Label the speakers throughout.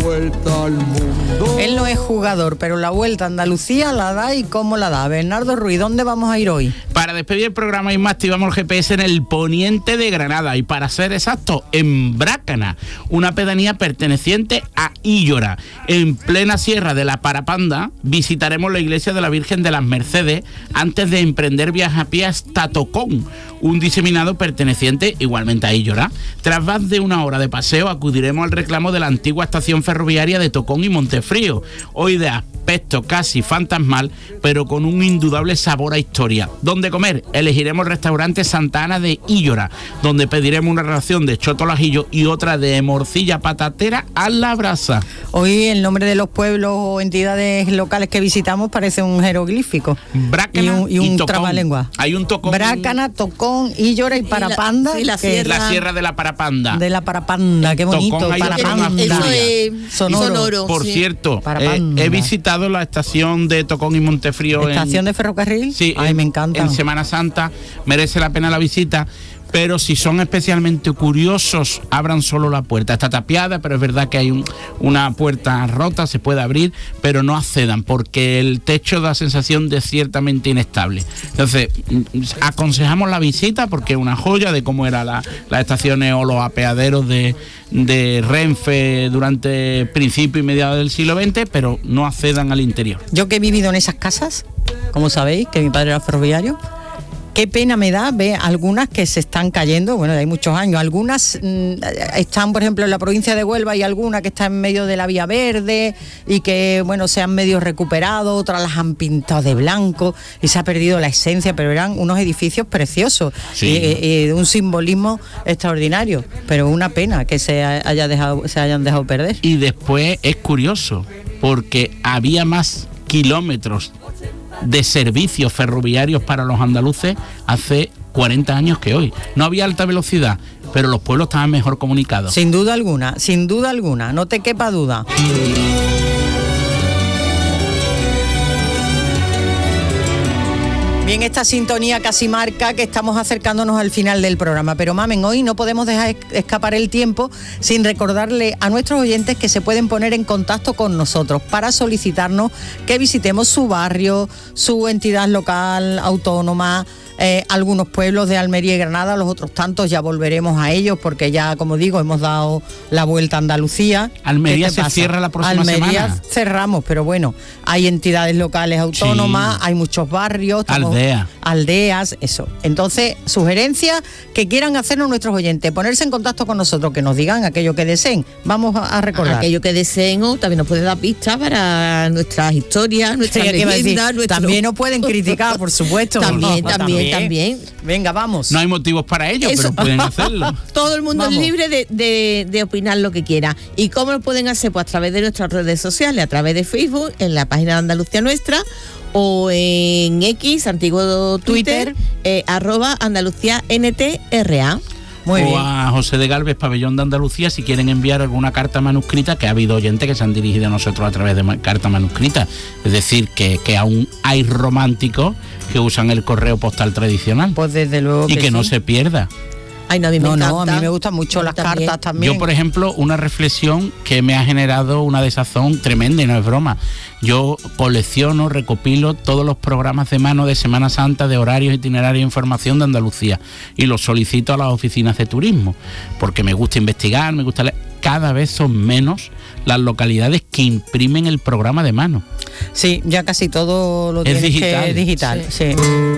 Speaker 1: vuelta al mundo.
Speaker 2: Él no es jugador, pero la vuelta a Andalucía la da y cómo la da. Bernardo Ruiz, ¿dónde vamos a ir hoy?
Speaker 3: Para despedir el programa y más activamos el GPS en el poniente de Granada y para ser exacto, en Brácana, una pedanía perteneciente a Íllora. En plena sierra de la Parapanda visitaremos la iglesia de la Virgen de las Mercedes antes de emprender viaje a pie hasta Tocón, un diseminado perteneciente igualmente a Íllora. Tras más de una hora de paseo acudiremos al reclamo de la antigua estación ferroviaria de Tocón y Montefrío, hoy de aspecto casi fantasmal, pero con un indudable sabor a historia. ¿Dónde comer? Elegiremos el restaurante Santa Ana de Íllora, donde pediremos una ración de choto al ajillo y otra de morcilla patatera a la brasa.
Speaker 2: Hoy el nombre de los pueblos o entidades locales que visitamos parece un jeroglífico.
Speaker 3: Brácana
Speaker 2: y un
Speaker 3: Tocón.
Speaker 2: trabalengua.
Speaker 3: Hay un Tocón.
Speaker 2: Brácana, Tocón, Íllora y Parapanda.
Speaker 3: La sierra de la Parapanda.
Speaker 2: De la Parapanda, qué bonito.
Speaker 3: Tocón,
Speaker 2: Parapanda.
Speaker 4: Eso es sonoro.
Speaker 3: Por
Speaker 4: sí.
Speaker 3: cierto,
Speaker 2: Parapanda.
Speaker 3: he visitado la estación de Tocón y Montefrío.
Speaker 2: ¿Estación de ferrocarril?
Speaker 3: Sí.
Speaker 2: Ay, me encanta.
Speaker 3: En Semana Santa merece la pena la visita. Pero si son especialmente curiosos, abran solo la puerta. Está tapiada, pero es verdad que hay una puerta rota, se puede abrir, pero no accedan, porque el techo da sensación de ciertamente inestable. Entonces, aconsejamos la visita, porque es una joya de cómo eran las estaciones o los apeaderos de Renfe durante principio y mediados del siglo XX, pero no accedan al interior.
Speaker 2: Yo que he vivido en esas casas, como sabéis, que mi padre era ferroviario, qué pena me da ver algunas que se están cayendo, bueno, hay muchos años, algunas están, por ejemplo, en la provincia de Huelva y alguna que está en medio de la Vía Verde y que, bueno, se han medio recuperado, otras las han pintado de blanco y se ha perdido la esencia, pero eran unos edificios preciosos, sí. y de un simbolismo extraordinario, pero una pena que se hayan dejado perder.
Speaker 3: Y después es curioso, porque había más kilómetros de servicios ferroviarios para los andaluces hace 40 años que hoy. No había alta velocidad, pero los pueblos estaban mejor comunicados.
Speaker 2: Sin duda alguna, no te quepa duda. Bien, esta sintonía casi marca que estamos acercándonos al final del programa, pero mamen, hoy no podemos dejar escapar el tiempo sin recordarle a nuestros oyentes que se pueden poner en contacto con nosotros para solicitarnos que visitemos su barrio, su entidad local, autónoma, algunos pueblos de Almería y Granada, los otros tantos ya volveremos a ellos porque ya, como digo, hemos dado la vuelta a Andalucía.
Speaker 3: Almería se cierra la próxima semana.
Speaker 2: Almería cerramos, pero bueno, hay entidades locales autónomas, sí. Hay muchos barrios, aldeas, eso. Entonces, sugerencias que quieran hacernos nuestros oyentes, ponerse en contacto con nosotros, que nos digan aquello que deseen. Vamos a recordar.
Speaker 4: Aquello que deseen, o también nos puede dar pistas para nuestras historias, nuestras leyendas.
Speaker 2: También nos pueden criticar, por supuesto.
Speaker 4: También.
Speaker 2: Venga, vamos.
Speaker 3: No hay motivos para ello, pero pueden hacerlo.
Speaker 4: Todo el mundo es libre de opinar lo que quiera. ¿Y cómo lo pueden hacer? Pues a través de nuestras redes sociales, a través de Facebook, en la página de Andalucía Nuestra, o en X, antiguo Twitter, @AndalucíaNTRA.
Speaker 3: Muy bien. A José de Galvez, Pabellón de Andalucía, si quieren enviar alguna carta manuscrita, que ha habido oyentes que se han dirigido a nosotros a través de carta manuscrita. Es decir, que aún hay románticos que usan el correo postal tradicional.
Speaker 2: Pues desde luego
Speaker 3: y que
Speaker 2: sí.
Speaker 3: No se pierda.
Speaker 4: Ay, no, a mí me encanta.
Speaker 2: A mí me gustan mucho las cartas también.
Speaker 3: Yo, por ejemplo, una reflexión que me ha generado una desazón tremenda, y no es broma. Yo colecciono, recopilo todos los programas de mano de Semana Santa, de horarios, itinerarios e información de Andalucía, y los solicito a las oficinas de turismo, porque me gusta investigar, me gusta leer. Cada vez son menos las localidades que imprimen el programa de mano.
Speaker 2: Sí, ya casi todo lo tienes digital. Sí.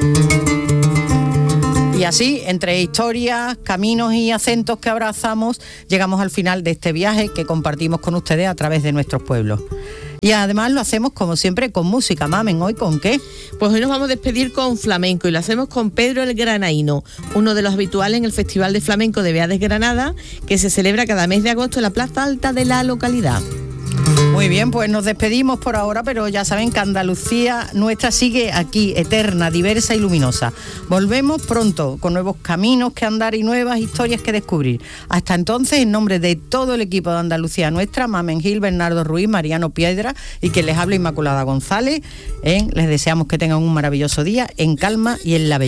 Speaker 2: Y así, entre historias, caminos y acentos que abrazamos, llegamos al final de este viaje que compartimos con ustedes a través de nuestros pueblos. Y además lo hacemos, como siempre, con música. Mamen, ¿hoy con qué?
Speaker 4: Pues hoy nos vamos a despedir con flamenco y lo hacemos con Pedro el Granaíno, uno de los habituales en el Festival de Flamenco de Beades Granada, que se celebra cada mes de agosto en la Plaza Alta de la localidad.
Speaker 2: Muy bien, pues nos despedimos por ahora, pero ya saben que Andalucía Nuestra sigue aquí, eterna, diversa y luminosa. Volvemos pronto con nuevos caminos que andar y nuevas historias que descubrir. Hasta entonces, en nombre de todo el equipo de Andalucía Nuestra, Mamen Gil, Bernardo Ruiz, Mariano Piedra y quien les habla Inmaculada González, les deseamos que tengan un maravilloso día en calma y en la belleza.